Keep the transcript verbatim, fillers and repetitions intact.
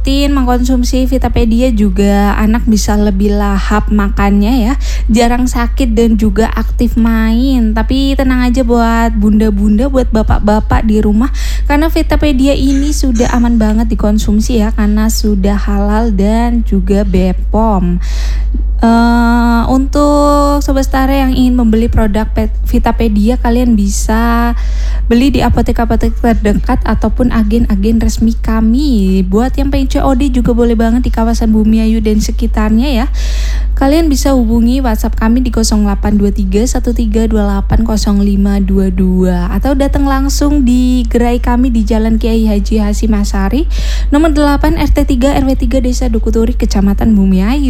rutin mengkonsumsi Vitapedia juga anak bisa lebih lahap makannya ya, jarang sakit dan juga aktif main. Tapi tenang aja buat bunda-bunda, buat bapak-bapak di rumah, karena Vitapedia ini sudah aman banget dikonsumsi ya, karena sudah halal dan juga B P O M. Uh, untuk Sobat Setara yang ingin membeli produk Pet- Vitapedia, kalian bisa beli di apotek-apotek terdekat ataupun agen-agen resmi kami. Buat yang pengen C O D juga boleh banget di kawasan Bumiayu dan sekitarnya ya. Kalian bisa hubungi WhatsApp kami di nol delapan dua tiga satu tiga dua delapan nol lima dua dua atau datang langsung di gerai kami di Jalan Kiai Haji Hasyim Asyari nomor delapan R T tiga R W tiga Desa Dukuturi Kecamatan Bumiayu.